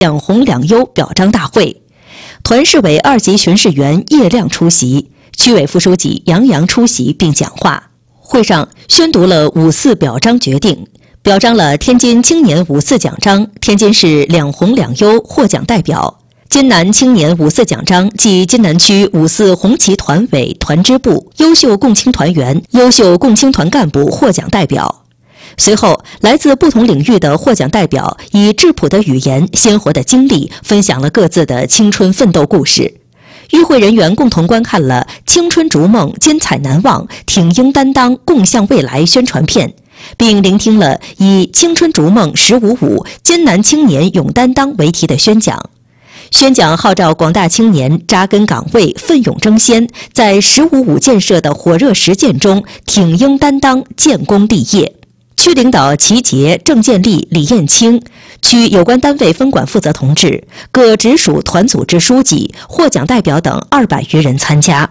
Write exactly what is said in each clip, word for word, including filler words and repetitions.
两红两优表彰大会，团市委二级巡视员叶亮出席，区委副书记杨洋出席并讲话。会上宣读了五四表彰决定，表彰了天津青年五四奖章、天津市两红两优获奖代表。津南青年五四奖章暨津南区五四红旗团委团支部优秀共青团员、优秀共青团干部获奖代表。随后，来自不同领域的获奖代表以质朴的语言、鲜活的经历，分享了各自的青春奋斗故事。与会人员共同观看了《青春逐梦，精彩难忘，挺英担当，共向未来》宣传片，并聆听了以“青春逐梦十五五，津南青年勇担当”为题的宣讲。宣讲号召广大青年扎根岗位，奋勇争先，在“十五五”建设的火热实践中挺英担当，建功立业。区领导齐杰、郑建立、李艳青，区有关单位分管负责同志、各直属团组织书记、获奖代表等二百余人参加。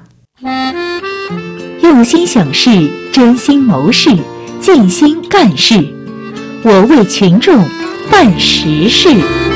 用心想事，真心谋事，尽心干事，我为群众办实事。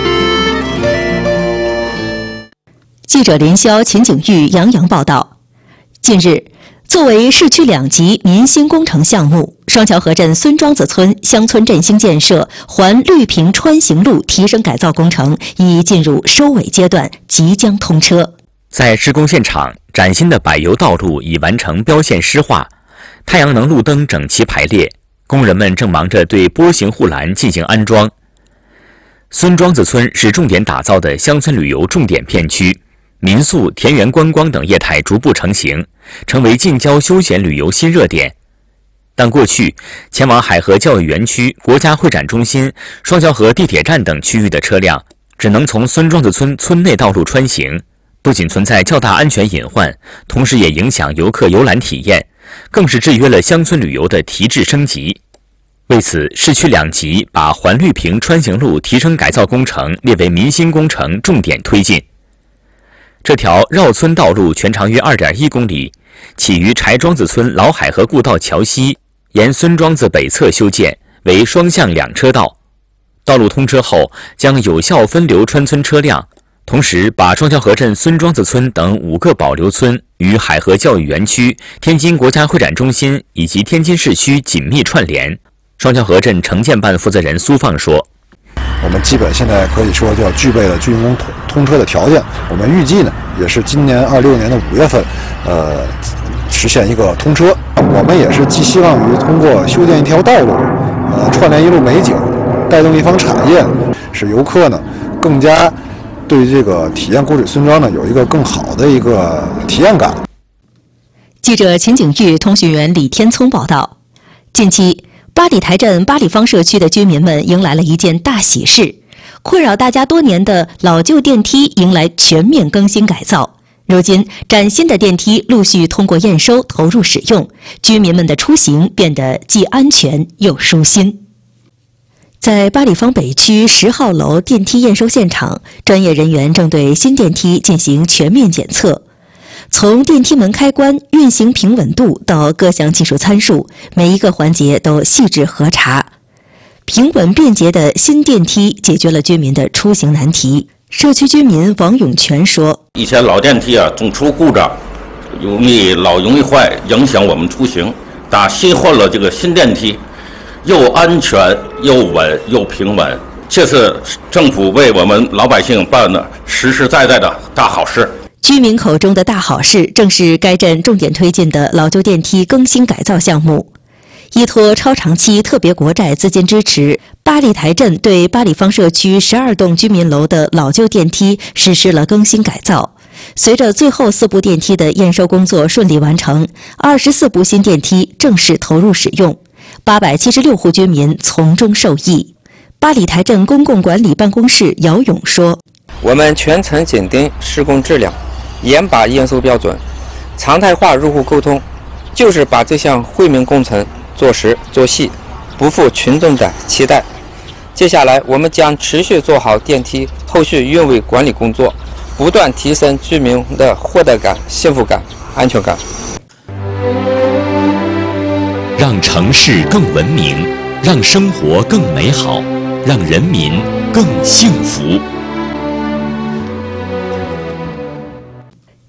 记者林霄、秦景玉、杨洋报道。近日，作为市区两级民心工程项目，双桥河镇孙庄子村乡村振兴建设环绿平穿行路提升改造工程已进入收尾阶段，即将通车。 在施工现场，崭新的柏油道路已完成标线施画，太阳能路灯整齐排列，工人们正忙着对波形护栏进行安装。孙庄子村是重点打造的乡村旅游重点片区，民宿、田园观光等业态逐步成型，成为近郊休闲旅游新热点。但过去前往海河教育园区、国家会展中心、双桥河地铁站等区域的车辆只能从孙庄子村村内道路穿行，不仅存在较大安全隐患，同时也影响游客游览体验，更是制约了乡村旅游的提质升级。为此，市区两级把环绿平穿行路提升改造工程列为民心工程重点推进。这条绕村道路全长约 二点一公里，起于柴庄子村老海河故道桥西，沿孙庄子北侧修建，为双向两车道。道路通车后，将有效分流穿村车辆，同时把双桥河镇孙庄子村等五个保留村与海河教育园区、天津国家会展中心以及天津市区紧密串联。双桥河镇城建办负责人苏放说：“ 我们基本现在可以说叫具备了竣工通通车的条件。我们预计呢，也是今年二六年的五月份，呃，实现一个通车。我们也是寄希望于通过修建一条道路，呃，串联一路美景，带动一方产业，使游客呢更加对这个体验古水孙庄呢有一个更好的一个体验感。” 记者秦景玉、通讯员李天聪报道。近期，八里台镇八里坊社区的居民们迎来了一件大喜事，困扰大家多年的老旧电梯迎来全面更新改造。如今，崭新的电梯陆续通过验收投入使用，居民们的出行变得既安全又舒心。在八里坊北区十号楼电梯验收现场，专业人员正对新电梯进行全面检测。从电梯门开关、运行平稳度到各项技术参数，每一个环节都细致核查。平稳便捷的新电梯解决了居民的出行难题。社区居民王永全说：“ 以前老电梯啊总出故障，容易老容易坏，影响我们出行。打新换了这个新电梯，又安全又稳又平稳，这是政府为我们老百姓办的实实在在的大好事。” 居民口中的大好事，正是该镇重点推进的老旧电梯更新改造项目。依托超长期特别国债资金支持，八里台镇对八里坊社区十二栋居民楼的老旧电梯实施了更新改造。随着最后四部电梯的验收工作顺利完成，二十四部新电梯正式投入使用，八百七十六户居民从中受益。八里台镇公共管理办公室姚勇说：“ 我们全程紧盯施工质量，严把验收标准，常态化入户沟通，就是把这项惠民工程做实做细，不负群众的期待。接下来，我们将持续做好电梯后续运维管理工作，不断提升居民的获得感、幸福感、安全感。 让城市更文明，让生活更美好，让人民更幸福。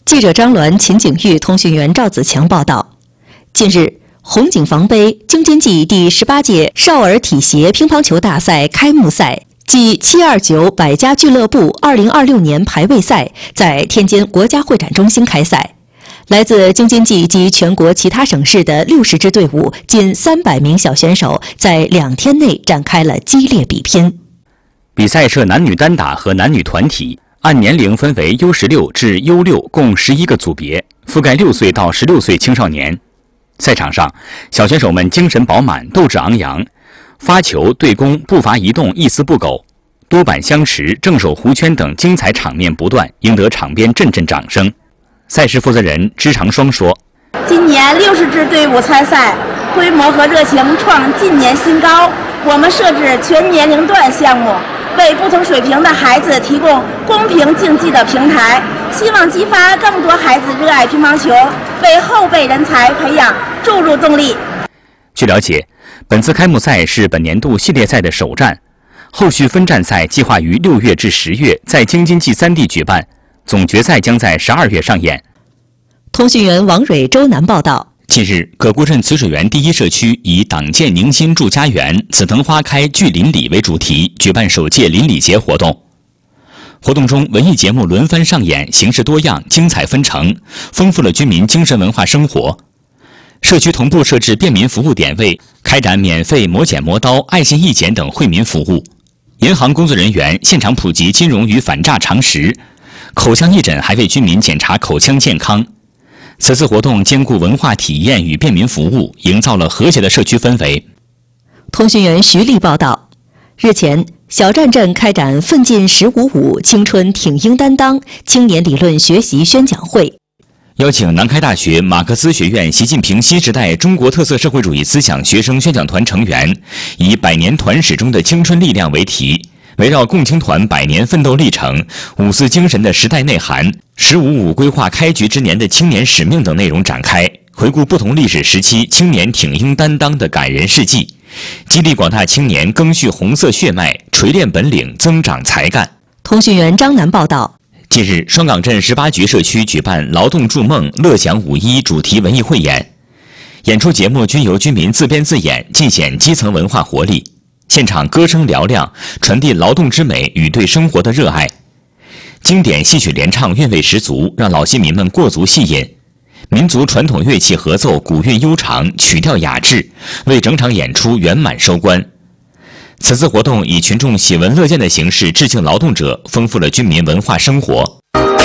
记者张鸾、秦景玉、通讯员赵子强报道。近日，红警防杯京津冀第十八届少儿体协乒乓球大赛开幕赛暨七二九百家俱乐部二零二六年排位赛在天津国家会展中心开赛。来自京津冀及全国其他省市的六十支队伍，近三百名小选手在两天内展开了激烈比拼。 比赛设男女单打和男女团体，按年龄分为 U 十六 至 U 六 共十一个组别，覆盖六岁到十六岁青少年。赛场上，小选手们精神饱满，斗志昂扬，发球、对攻、步伐移动一丝不苟，多板相持、正手弧圈等精彩场面不断，赢得场边阵阵掌声。赛事负责人支长双说：“ 今年六十支队伍参赛，规模和热情创近年新高。我们设置全年龄段项目，为不同水平的孩子提供公平竞技的平台，希望激发更多孩子热爱乒乓球，为后备人才培养注入动力。” 据了解，本次开幕赛是本年度系列赛的首站，后续分站赛计划于六月至十月在京津冀三地举办，总决赛将在十二月上演。 通讯员王蕊、周南报道。 近日，葛沽镇慈水园第一社区以“党建宁新住家园，紫藤花开聚邻里”为主题，举办首届邻里节活动。活动中，文艺节目轮番上演，形式多样，精彩纷呈，丰富了居民精神文化生活。社区同步设置便民服务点位，开展免费磨剪磨刀、爱心义剪等惠民服务。银行工作人员现场普及金融与反诈常识，口腔义诊还为居民检查口腔健康。此次活动兼顾文化体验与便民服务，营造了和谐的社区氛围。 通讯员徐丽报道，日前，小站镇开展奋进十五五青春挺英担当青年理论学习宣讲会， 邀请南开大学马克思学院习近平新时代中国特色社会主义思想学生宣讲团成员，以百年团史中的青春力量为题，围绕共青团百年奋斗历程、五四精神的时代内涵、十五五规划开局之年的青年使命等内容展开，回顾不同历史时期青年挺英担当的感人事迹，激励广大青年赓续红色血脉，锤炼本领，增长才干。 通讯员张楠报道。 近日，双岗镇十八局社区举办劳动筑梦、乐享五一主题文艺汇演，演出节目均由居民自编自演，尽显基层文化活力。现场歌声嘹亮，传递劳动之美与对生活的热爱。经典戏曲联唱韵味十足，让老戏迷们过足戏瘾。民族传统乐器合奏古韵悠长，曲调雅致，为整场演出圆满收官。此次活动以群众喜闻乐见的形式致敬劳动者，丰富了居民文化生活。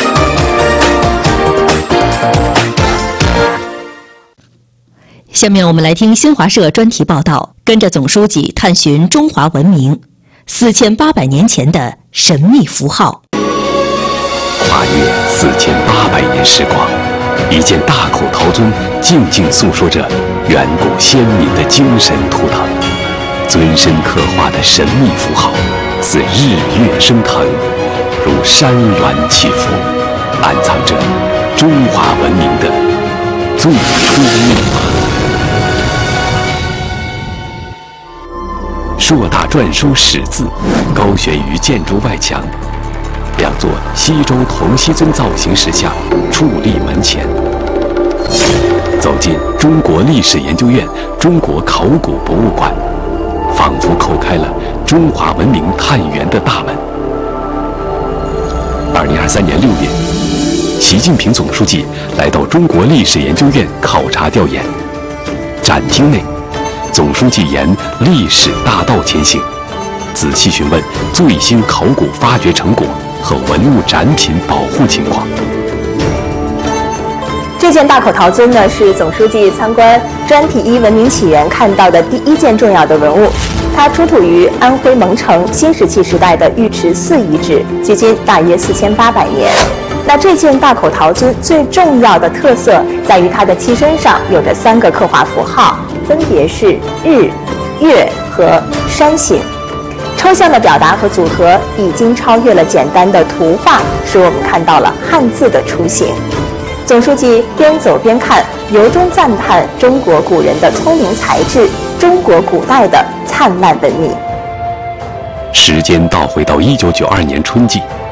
下面我们来听新华社专题报道，跟着总书记探寻中华文明四千八百年前的神秘符号。 跨越四千八百年时光，一件大口陶尊静静诉说着远古先民的精神图腾，尊身刻画的神秘符号，似日月升腾，如山峦起伏，暗藏着中华文明的最初密码。硕大篆书史字高悬于建筑外墙，两座西周铜锡尊造型石像矗立门前。走进中国历史研究院中国考古博物馆，仿佛叩开了中华文明探源的大门。二零二三年六月，习近平总书记来到中国历史研究院考察调研，展厅内，总书记沿历史大道前行，仔细询问最新考古发掘成果和文物展品保护情况。 这件大口陶尊呢，是总书记参观专题一文明起源看到的第一件重要的文物。它出土于安徽蒙城新石器时代的尉迟寺遗址，距今大约四千八百年。那这件大口陶尊最重要的特色在于它的器身上有着三个刻画符号，分别是日、月和山形。抽象的表达和组合已经超越了简单的图画，使我们看到了汉字的雏形。总书记边走边看，由衷赞叹中国古人的聪明才智，中国古代的灿烂文明。 时间倒回到一九九二年春季，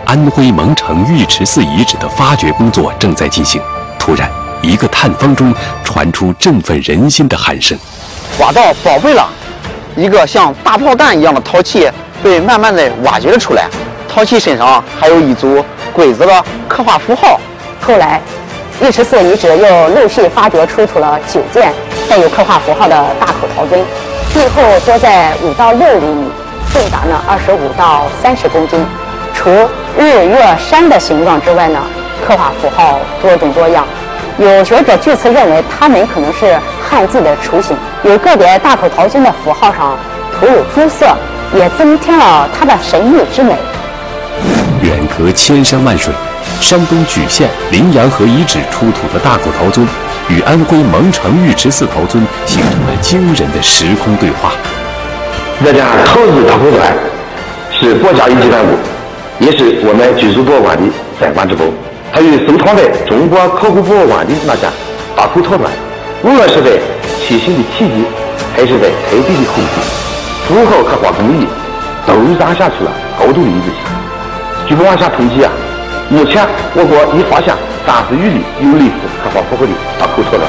安徽蒙城尉迟寺遗址的发掘工作正在进行，突然，一个探方中传出振奋人心的喊声：“ 挖到宝贝了！”一个像大炮弹一样的陶器被慢慢的挖掘了出来，陶器身上还有一组龟子的刻画符号。 后来，尉迟寺遗址又陆续发掘出土了九件带有刻画符号的大口陶尊，最后多在五到六厘米，重达呢二十五到三十公斤。除日月山的形状之外呢，刻画符号多种多样。有学者据此认为，它们可能是汉字的雏形。有个别大口陶尊的符号上涂有朱色，也增添了它的神秘之美。 远隔千山万水，山东莒县羚羊河遗址出土的大口陶尊，与安徽蒙城尉迟寺陶尊形成了惊人的时空对话。 这家透子大口砖是国家一级文物，也是我们居住博物馆的在馆之宝。它与收藏在中国考古博物馆的那家大口陶砖，无论是在器型的体积，还是在彩笔的厚度，符号刻画工艺，都染下出了高度的一致性。据不往下统计啊，目前我国已发现三十余例有类似刻画符号的大口陶砖。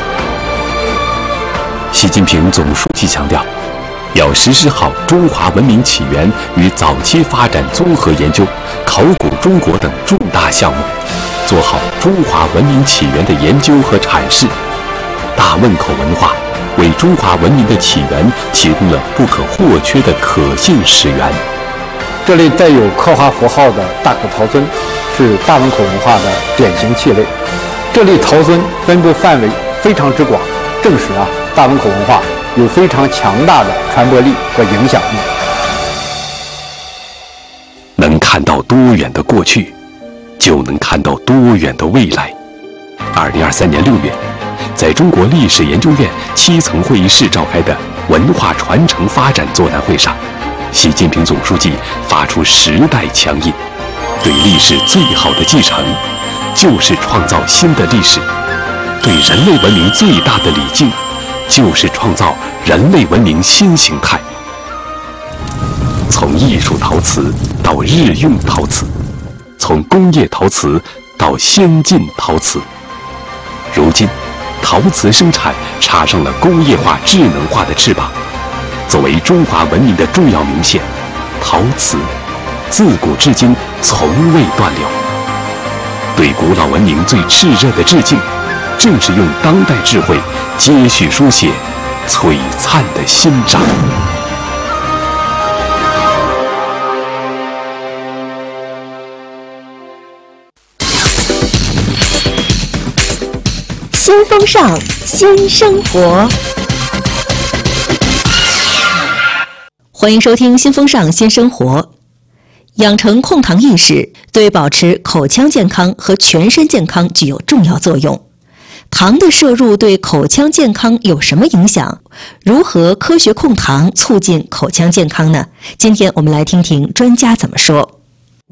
习近平总书记强调，要实施好中华文明起源与早期发展综合研究、考古中国等重大项目，做好中华文明起源的研究和阐释。大汶口文化为中华文明的起源提供了不可或缺的可信史源。 这类带有刻画符号的大口陶尊是大汶口文化的典型器类。这类陶尊分布范围非常之广，证实啊大汶口文化有非常强大的传播力和影响力。 能看到多远的过去，就能看到多远的未来。二零二三年六月，在中国历史研究院七层会议室召开的文化传承发展座谈会上，习近平总书记发出时代强音：对历史最好的继承，就是创造新的历史；对人类文明最大的礼敬，就是创造人类文明新形态。从艺术陶瓷到日用陶瓷，从工业陶瓷到先进陶瓷，如今，陶瓷生产插上了工业化、智能化的翅膀。作为中华文明的重要名线，陶瓷自古至今从未断流。对古老文明最炽热的致敬，正是用当代智慧接续书写璀璨的新章。 新风尚，新生活。 欢迎收听《新风尚新生活》。养成控糖意识，对保持口腔健康和全身健康具有重要作用。糖的摄入对口腔健康有什么影响？如何科学控糖，促进口腔健康呢？今天我们来听听专家怎么说。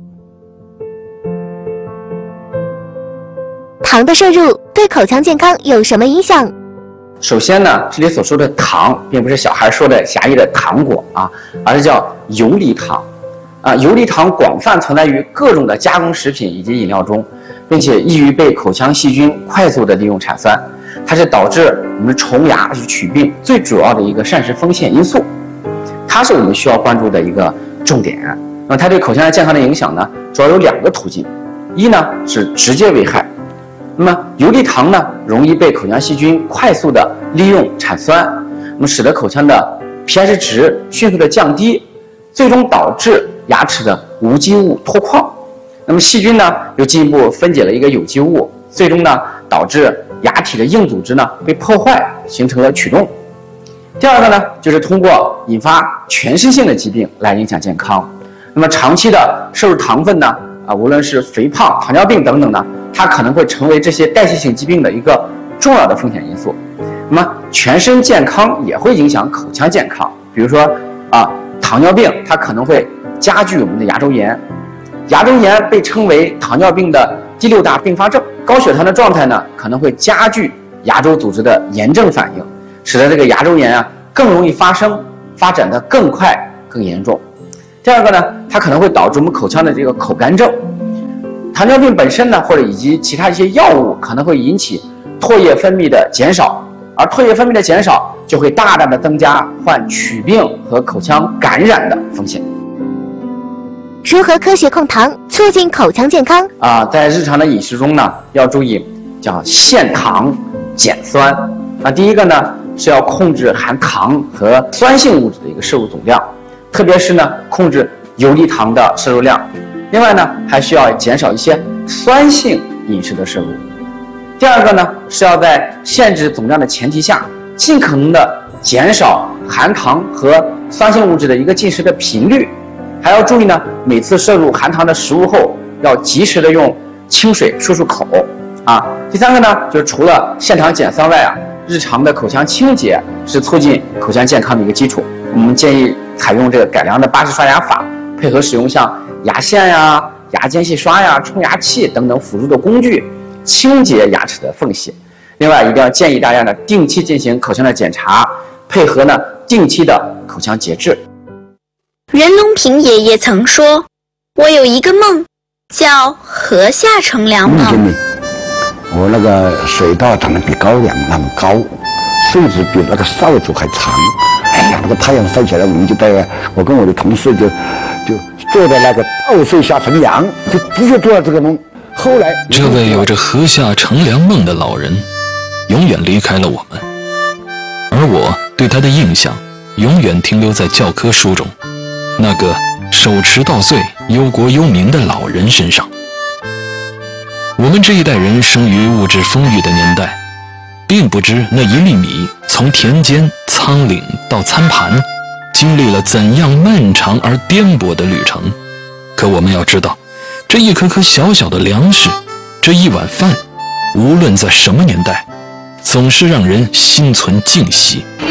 糖的摄入对口腔健康有什么影响？ 首先呢，这里所说的糖，并不是小孩说的狭义的糖果啊，而是叫游离糖。啊，游离糖广泛存在于各种的加工食品以及饮料中，并且易于被口腔细菌快速的利用产酸，它是导致我们虫牙与龋病最主要的一个膳食风险因素，它是我们需要关注的一个重点。那么它对口腔健康的影响呢，主要有两个途径，一呢是直接危害。那么游离糖呢，容易被口腔细菌快速的利用产酸，那么使得口腔的 pH 值迅速的降低，最终导致牙齿的无机物脱矿。那么细菌呢，又进一步分解了一个有机物，最终呢导致牙体的硬组织呢被破坏，形成了龋洞。第二个呢，就是通过引发全身性的疾病来影响健康。那么长期的摄入糖分呢，啊，无论是肥胖、糖尿病等等呢，它可能会成为这些代谢性疾病的一个重要的风险因素。那么全身健康也会影响口腔健康，比如说啊，糖尿病它可能会加剧我们的牙周炎，牙周炎被称为糖尿病的第六大并发症。高血糖的状态呢，可能会加剧牙周组织的炎症反应，使得这个牙周炎啊更容易发生，发展的更快、更严重。第二个呢，它可能会导致我们口腔的这个口干症。 糖尿病本身呢，或者以及其他一些药物可能会引起唾液分泌的减少，而唾液分泌的减少就会大大的增加患龋病和口腔感染的风险。 如何科学控糖，促进口腔健康啊？在日常的饮食中呢，要注意叫限糖减酸。啊，第一个呢是要控制含糖和酸性物质的一个摄入总量，特别是呢控制游离糖的摄入量。另外呢，还需要减少一些酸性饮食的摄入。第二个呢，是要在限制总量的前提下，尽可能的减少含糖和酸性物质的一个进食的频率。还要注意呢，每次摄入含糖的食物后，要及时的用清水漱漱口啊。第三个呢，就是除了限糖减酸外啊，日常的口腔清洁是促进口腔健康的一个基础。我们建议采用这个改良的巴氏刷牙法，配合使用像牙线呀、牙间细刷呀、冲牙器等等辅助的工具，清洁牙齿的缝隙。另外，一定要建议大家呢定期进行口腔的检查，配合呢定期的口腔节制。 袁隆平爷爷曾说：“我有一个梦，叫河下乘凉梦。 嗯”我那个水稻长得比高粱那么高，穗子比那个扫帚还长。哎呀，那个太阳晒起来，我们就在我跟我的同事就就坐在那个稻穗下乘凉，就的确做了这个梦。后来， 这位有着河下乘凉梦的老人，永远离开了我们，而我对他的印象永远停留在教科书中那个手持稻穗、忧国忧民的老人身上。我们这一代人生于物质丰裕的年代，并不知那一粒米从田间、仓廪到餐盘，经历了怎样漫长而颠簸的旅程。可我们要知道，这一颗颗小小的粮食，这一碗饭，无论在什么年代，总是让人心存敬惜。